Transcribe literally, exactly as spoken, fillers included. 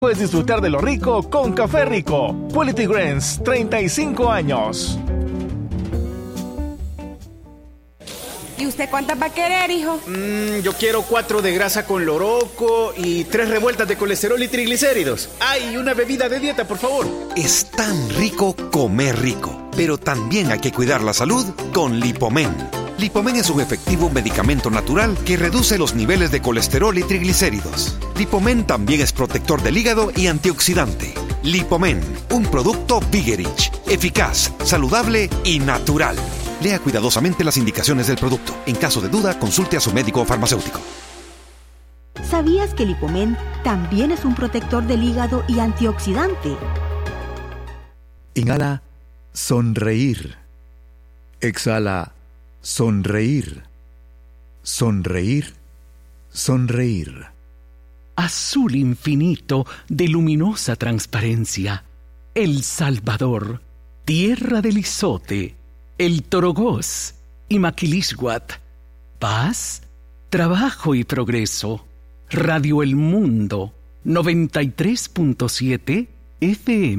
Puedes disfrutar de lo rico con Café Rico. Quality Grains, treinta y cinco años. ¿Y usted cuántas va a querer, hijo? Mm, yo quiero cuatro de grasa con loroco y tres revueltas de colesterol y triglicéridos. ¡Ay, una bebida de dieta, por favor! Es tan rico comer rico, pero también hay que cuidar la salud con Lipomen. Lipomen es un efectivo medicamento natural que reduce los niveles de colesterol y triglicéridos. Lipomen también es protector del hígado y antioxidante. Lipomen, un producto Vigerich, eficaz, saludable y natural. Lea cuidadosamente las indicaciones del producto. En caso de duda, consulte a su médico o farmacéutico. ¿Sabías que Lipomen también es un protector del hígado y antioxidante? Inhala, sonreír. Exhala, sonreír. Sonreír, sonreír. Azul infinito de luminosa transparencia. El Salvador, tierra del Izote, el Torogós y Maquilisguat. Paz, trabajo y progreso. Radio El Mundo, noventa y tres punto siete F M.